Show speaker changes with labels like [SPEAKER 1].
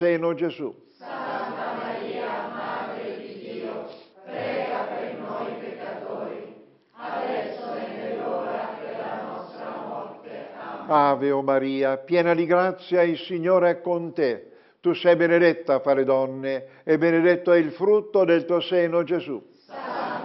[SPEAKER 1] seno Gesù.
[SPEAKER 2] Santa Maria, Madre di Dio, prega per noi peccatori, adesso e nell'ora della nostra morte. Amen.
[SPEAKER 1] Ave o Maria, piena di grazia, il Signore è con te. Tu sei benedetta fra le donne, e benedetto è il frutto del tuo seno, Gesù.